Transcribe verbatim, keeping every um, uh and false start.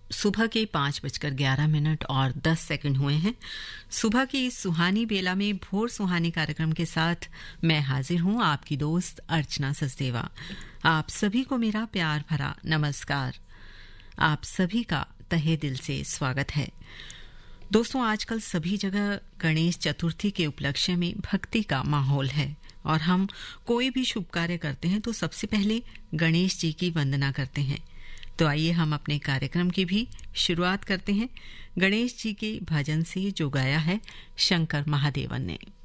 सुबह के पाँच बजकर ग्यारह मिनट और दस सेकंड हुए हैं। सुबह की इस सुहानी बेला में भोर सुहानी कार्यक्रम के साथ मैं हाजिर हूं, आपकी दोस्त अर्चना सचदेवा। आप सभी को मेरा प्यार भरा नमस्कार। आप सभी का तहे दिल से स्वागत है। दोस्तों, आजकल सभी जगह गणेश चतुर्थी के उपलक्ष्य में भक्ति का माहौल है और हम कोई भी शुभ कार्य करते हैं तो सबसे पहले गणेश जी की वंदना करते हैं। तो आइए हम अपने कार्यक्रम की भी शुरुआत करते हैं गणेश जी के भजन से, जो गाया है शंकर महादेवन ने।